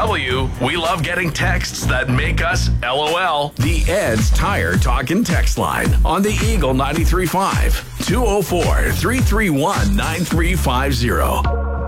DFW, we love getting texts that make us LOL. The Ed's Tire Talk and Text Line on the Eagle 93.5. 204-331-9350.